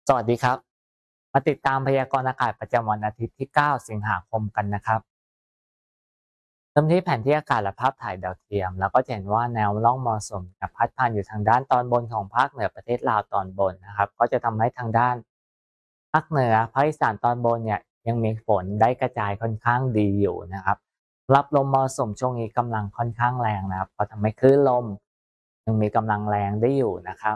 สวัสดีครับมาติดตามพยากรณ์อากาศประจำวันอาทิตย์ที่ 9 สิงหาคมกันนะครับเริ่มที่แผนที่อากาศและภาพถ่ายดาวเทียมแล้วก็จะเห็นว่าแนวร่องมรสุมเนี่ยพัดผ่านอยู่ทางด้านตอนบนของภาคเหนือประเทศลาวตอนบนนะครับก็จะทำให้ทางด้านภาคเหนือภาคอีสานตอนบนเนี่ยยังมีฝนได้กระจายค่อนข้างดีอยู่นะครับรับลมมรสุมช่วงนี้กำลังค่อนข้างแรงนะครับก็ทำให้คลื่นลมยังมีกำลังแรงได้อยู่นะครับ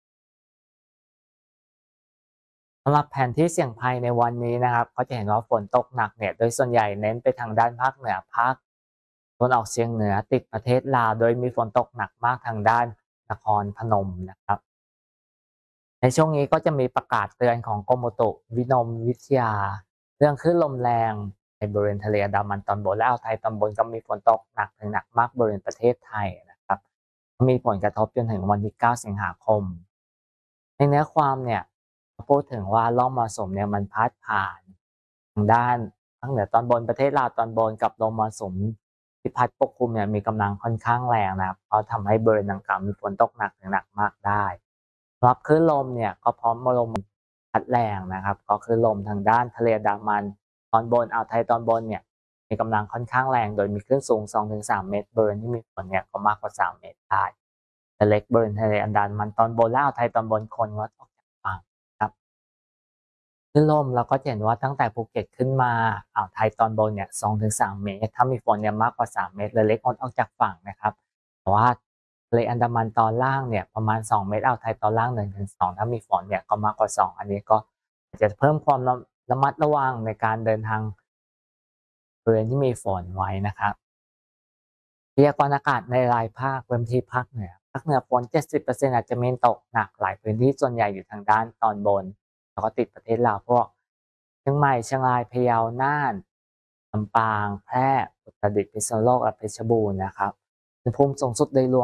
สำหรับแผนที่เสี่ยงภัยในวันนี้นะครับก็จะเห็นว่าฝนตกหนักเนี่ยโดยส่วนใหญ่เน้นไปทางด้านภาคเหนือภาคตะวันออกเฉียงเหนือติดประเทศลาวโดยมีฝนตกหนักมากทางด้านนครพนมนะครับในช่วงนี้ก็จะมีประกาศเตือนของกรมอุตุวิทยาเรื่องคลื่นลมแรงในบริเวณทะเลอันดามันตอนบนและอ่าวไทยตอนบนก็มีฝนตกหนักถึงหนักมากบริเวณประเทศไทยนะครับมีผลกระทบจนถึงวันที่ 9 สิงหาคม ในเนื้อความเนี่ยพูดถึงว่าร่องมรสุมเนี่ยมันพัดผ่านทางด้านภาคเหนือตอนบนประเทศลาวตอนบนกับลมมรสุมที่พัดปกคลุมเนี่ยมีกำลังค่อนข้างแรงนะครับเพราะทำให้บริเวณดังกล่าวมีฝนตกหนักถึงหนักมากได้สำหรับคลื่นลมเนี่ยก็พร้อมลมพัดแรงนะครับก็คือลมทางด้านทะเลอันดามันตอนบนอ่าวไทยตอนบนเนี่ยมีกำลังค่อนข้างแรงโดยมีคลื่นสูง2-3เมตรบริเวณที่มีฝนเนี่ยก็มากกว่า3เมตรได้ แต่เล็กบริเวณทะเลอันดามันตอนบนและอ่าวไทยตอนบนคนงดออกจากฝั่งครับคลื่นลมเราก็จะเห็นว่าตั้งแต่ภูเก็ตขึ้นมาอ่าวไทยตอนบนเนี่ย2-3เมตรถ้ามีฝนเนี่ยมากกว่า3เมตรเรือเล็กงดออกจากฝั่งนะครับแต่ว่าทะเลอันดามันตอนล่างเนี่ยประมาณ2เมตรอ่าวไทยตอนล่าง1-2ถ้ามีฝนเนี่ยก็มากกว่า2อันนี้ก็อาจจะเพิ่มความระมัดระวังในการเดินทางบริเวณที่มีฝนไว้นะครับ พยากรณ์อากาศในรายภาคเริ่มที่ภาคเหนือฝน70%อาจจะมีตกหนักหลายพื้นที่ส่วนใหญ่อยู่ทางด้านตอนบนแล้วก็ติดประเทศลาวพวกเชียงใหม่เชียงรายพะเยาน่านลำปางแพร่อุตรดิตถ์พิษณุโลกและเพชรบูรณ์นะครับอุณหภูมิสูงสุดโดยรวม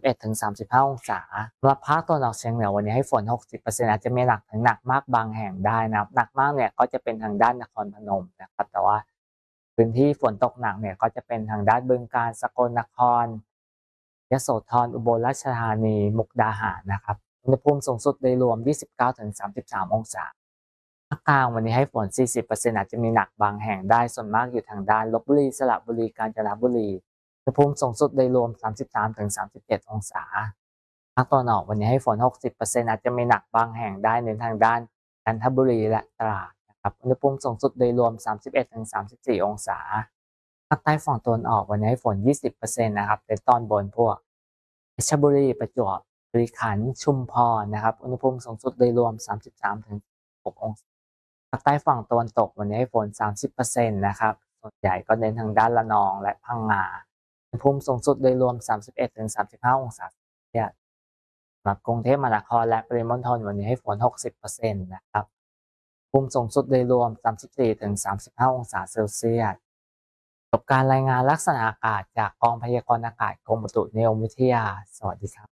31-35องศาสำหรับภาคตะวันออกเฉียงเหนือวันนี้ให้ฝน60%อาจจะมีหนักถึงหนักมากบางแห่งได้นะครับหนักมากเนี่ยก็จะเป็นทางด้านนครพนมนะครับแต่ว่า พื้นที่ฝนตกหนักเนี่ยก็จะเป็นทางด้านบึงกาฬสกลนครยโสธรอุบลราชธานีมุกดาหารนะครับอุณหภูมิสูงสุดโดยรวม29-33องศาภาคกลางวันนี้ให้ฝน40%อาจจะมีหนักบางแห่งได้ส่วนมากอยู่ทางด้านลพบุรีสระบุรีกาญจนบุรีอุณหภูมิสูงสุดโดยรวม33-37องศาภาคตะวันออกวันนี้ให้ฝน60%อาจจะมีหนักบางแห่งได้ในทางด้านจันทบุรีและตราด ครับอุณหภูมิสูงสุดโดยรวม31-34องศาภาคใต้ฝั่งตะวันออกวันนี้ให้ฝน20%นะครับในตอนบนพวกเพชรบุรีประจวบคีรีขันธ์ชุมพรนะครับอุณหภูมิสูงสุดโดยรวม33-6องศาภาคใต้ฝั่งตะวันตกวันนี้ให้ฝน30%นะครับส่วนใหญ่ก็เน้นทางด้านระนองและพังงาอุณหภูมิสูงสุดโดยรวม31-35องศาเซลเซียสสำหรับกรุงเทพมหานครและปริมณฑลวันนี้ให้ฝน60%นะครับ ภูมิสูงสุดโดยรวม34-35องศาเซลเซียสกับการรายงานลักษณะอากาศจากกองพยากรณ์อากาศกรมอุตุนิยมวิทยาสวัสดีครับ